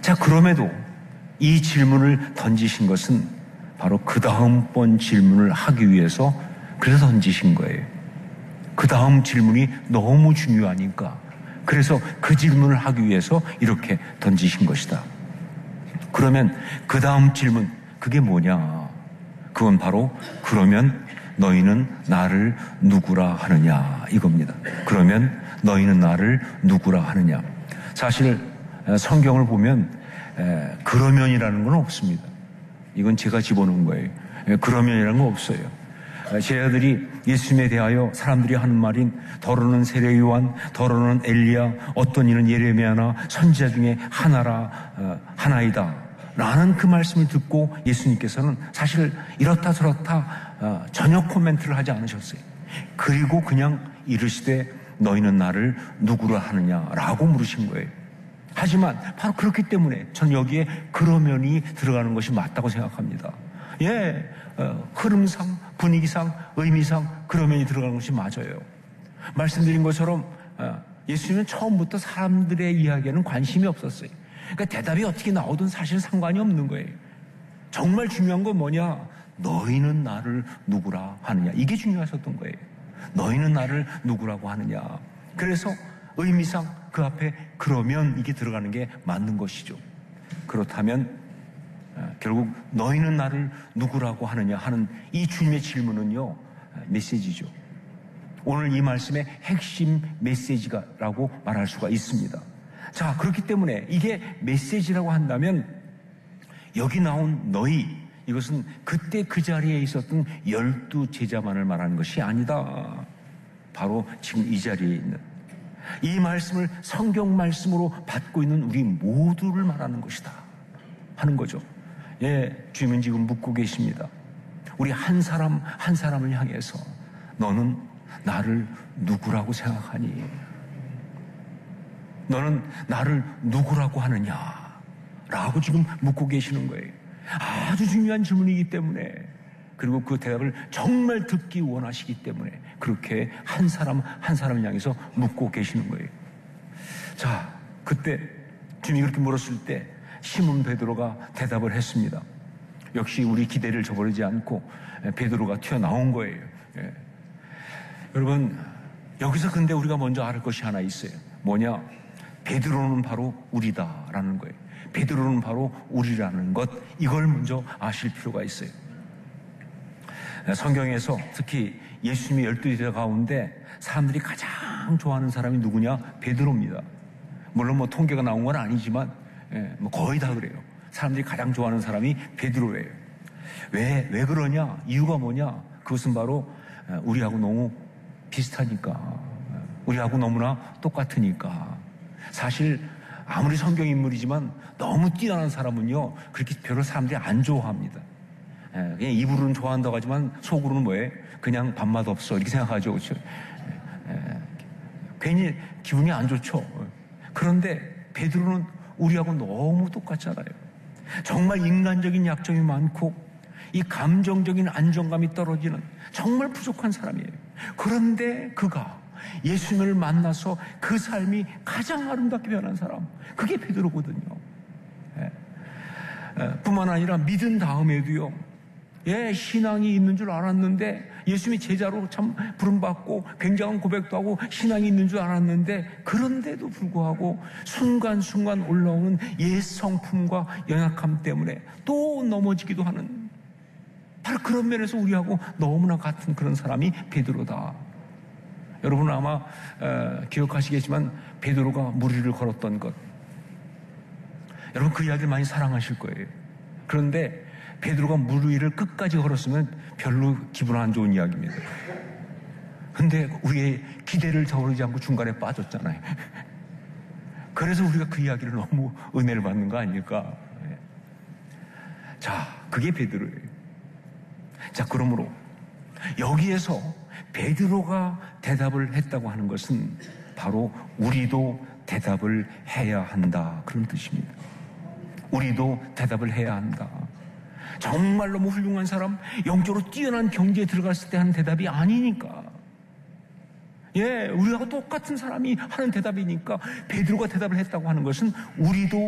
자, 그럼에도 이 질문을 던지신 것은 바로 그 다음번 질문을 하기 위해서 그래서 던지신 거예요. 그 다음 질문이 너무 중요하니까 그래서 그 질문을 하기 위해서 이렇게 던지신 것이다. 그러면 그 다음 질문, 그게 뭐냐? 그건 바로 그러면 너희는 나를 누구라 하느냐 이겁니다. 그러면 너희는 나를 누구라 하느냐. 사실 성경을 보면 그러면이라는 건 없습니다. 이건 제가 집어넣은 거예요. 그러면이라는 건 없어요. 제 아들이 예수님에 대하여 사람들이 하는 말인 더러는 세례 요한, 더러는 엘리야, 어떤 이는 예레미야나 선지자 중에 하나이다 라는 그 말씀을 듣고 예수님께서는 사실 이렇다 저렇다 전혀 코멘트를 하지 않으셨어요. 그리고 그냥 이르시되 너희는 나를 누구라 하느냐라고 물으신 거예요. 하지만 바로 그렇기 때문에 저는 여기에 그러면이 들어가는 것이 맞다고 생각합니다. 흐름상, 분위기상, 의미상 그러면이 들어가는 것이 맞아요. 말씀드린 것처럼 예수님은 처음부터 사람들의 이야기에는 관심이 없었어요. 그러니까 대답이 어떻게 나오든 사실 상관이 없는 거예요. 정말 중요한 건 뭐냐? 너희는 나를 누구라 하느냐. 이게 중요하셨던 거예요. 너희는 나를 누구라고 하느냐. 그래서 의미상 그 앞에 그러면 이게 들어가는 게 맞는 것이죠. 그렇다면 결국 너희는 나를 누구라고 하느냐 하는 이 주님의 질문은요, 메시지죠. 오늘 이 말씀의 핵심 메시지라고 말할 수가 있습니다. 자, 그렇기 때문에 이게 메시지라고 한다면 여기 나온 너희, 이것은 그때 그 자리에 있었던 12 제자만을 말하는 것이 아니다. 바로 지금 이 자리에 있는 이 말씀을 성경 말씀으로 받고 있는 우리 모두를 말하는 것이다 하는 거죠. 주님은 지금 묻고 계십니다. 우리 한 사람 한 사람을 향해서 너는 나를 누구라고 생각하니? 너는 나를 누구라고 하느냐? 라고 지금 묻고 계시는 거예요. 아주 중요한 질문이기 때문에, 그리고 그 대답을 정말 듣기 원하시기 때문에 그렇게 한 사람 한 사람을 향해서 묻고 계시는 거예요. 자, 그때 주님이 그렇게 물었을 때 시몬 베드로가 대답을 했습니다. 역시 우리 기대를 저버리지 않고 베드로가 튀어나온 거예요. 여러분, 여기서 근데 우리가 먼저 알을 것이 하나 있어요. 뭐냐? 베드로는 바로 우리다라는 거예요. 베드로는 바로 우리라는 것, 이걸 먼저 아실 필요가 있어요. 성경에서 특히 예수님의 12제자 가운데 사람들이 가장 좋아하는 사람이 누구냐? 베드로입니다. 물론 통계가 나온 건 아니지만 거의 다 그래요. 사람들이 가장 좋아하는 사람이 베드로예요. 왜 그러냐? 이유가 뭐냐? 그것은 바로 우리하고 너무 비슷하니까, 우리하고 너무나 똑같으니까. 사실 아무리 성경 인물이지만 너무 뛰어난 사람은요, 그렇게 별로 사람들이 안 좋아합니다. 그냥 입으로는 좋아한다고 하지만 속으로는 뭐예요? 그냥 밥맛 없어 이렇게 생각하죠. 그렇죠? 괜히 기분이 안 좋죠. 그런데 베드로는 우리하고 너무 똑같잖아요. 정말 인간적인 약점이 많고 이 감정적인 안정감이 떨어지는 정말 부족한 사람이에요. 그런데 그가 예수님을 만나서 그 삶이 가장 아름답게 변한 사람, 그게 베드로거든요. 뿐만 아니라 믿은 다음에도요, 신앙이 있는 줄 알았는데, 예수님이 제자로 참 부름받고 굉장한 고백도 하고 신앙이 있는 줄 알았는데, 그런데도 불구하고 순간순간 올라오는 옛 성품과 연약함 때문에 또 넘어지기도 하는, 바로 그런 면에서 우리하고 너무나 같은 그런 사람이 베드로다. 여러분은 아마 기억하시겠지만 베드로가 무리를 걸었던 것, 여러분 그 이야기를 많이 사랑하실 거예요. 그런데 베드로가 물 위를 끝까지 걸었으면 별로 기분 안 좋은 이야기입니다. 근데 우리의 기대를 저버리지 않고 중간에 빠졌잖아요. 그래서 우리가 그 이야기를 너무 은혜를 받는 거 아닐까. 자, 그게 베드로예요. 자, 그러므로 여기에서 베드로가 대답을 했다고 하는 것은 바로 우리도 대답을 해야 한다, 그런 뜻입니다. 우리도 대답을 해야 한다. 정말 너무 훌륭한 사람, 영적으로 뛰어난 경지에 들어갔을 때 하는 대답이 아니니까, 우리하고 똑같은 사람이 하는 대답이니까 베드로가 대답을 했다고 하는 것은 우리도